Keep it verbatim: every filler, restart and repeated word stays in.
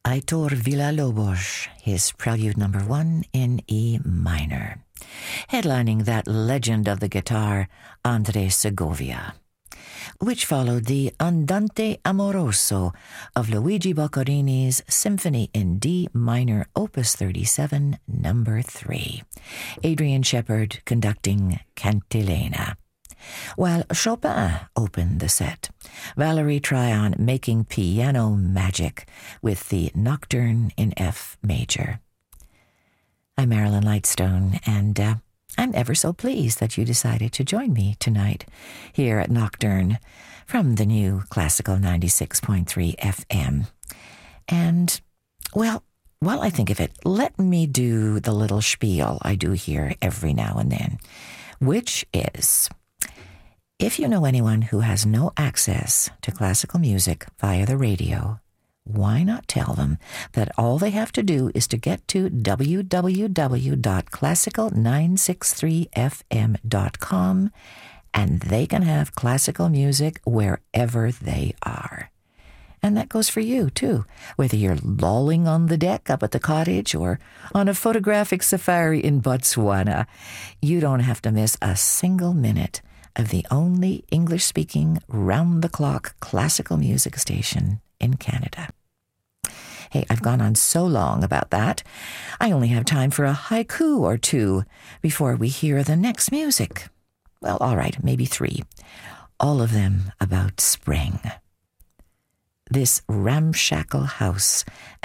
Aitor Villa-Lobos, his Prelude Number One in E minor, headlining that legend of the guitar, Andres Segovia, which followed the Andante Amoroso of Luigi Boccherini's Symphony in D minor, Opus thirty-seven, Number Three, Adrian Shepard conducting Cantilena. While Chopin opened the set, Valerie Tryon making piano magic with the Nocturne in F major. I'm Marilyn Lightstone, and uh, I'm ever so pleased that you decided to join me tonight here at Nocturne from the new Classical ninety-six point three F M. And, well, while I think of it, let me do the little spiel I do here every now and then, which is, if you know anyone who has no access to classical music via the radio, why not tell them that all they have to do is to get to w w w dot classical nine six three f m dot com and they can have classical music wherever they are. And that goes for you, too, whether you're lolling on the deck up at the cottage or on a photographic safari in Botswana. You don't have to miss a single minute of the only English-speaking, round-the-clock classical music station in Canada. Hey, I've gone on so long about that, I only have time for a haiku or two before we hear the next music. Well, all right, maybe three. All of them about spring. This ramshackle house